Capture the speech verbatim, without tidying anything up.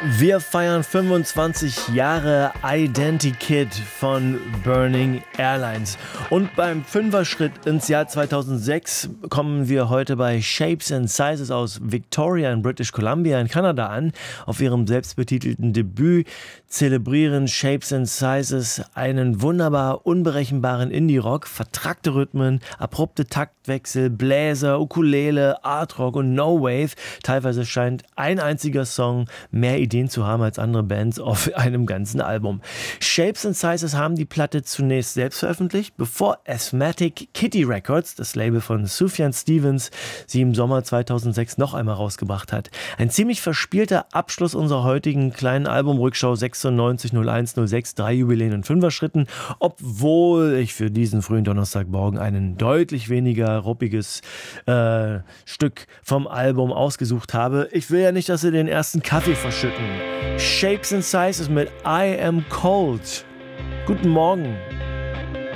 Wir feiern fünfundzwanzig Jahre Identikit von Burning Airlines. Und beim Fünfer-Schritt ins Jahr zweitausendsechs kommen wir heute bei Shapes and Sizes aus Victoria in British Columbia in Kanada an. Auf ihrem selbstbetitelten Debüt zelebrieren Shapes and Sizes einen wunderbar unberechenbaren Indie-Rock, vertrackte Rhythmen, abrupte Taktwechsel, Bläser, Ukulele, Art-Rock und No-Wave. Teilweise scheint ein einziger Song mehr Ideen zu haben als andere Bands auf einem ganzen Album. Shapes and Sizes haben die Platte zunächst selbst veröffentlicht, bevor Asthmatic Kitty Records, das Label von Sufjan Stevens, sie im Sommer zweitausendsechs noch einmal rausgebracht hat. Ein ziemlich verspielter Abschluss unserer heutigen kleinen Albumrückschau sechsundneunzig, null eins, null sechs, drei Jubiläen in Fünfer-Schritten, obwohl ich für diesen frühen Donnerstagmorgen einen deutlich weniger ruppiges äh, Stück vom Album ausgesucht habe. Ich will ja nicht, dass Sie den ersten Kaffee verschütten. Shapes and Sizes mit I Am Cold. Guten Morgen.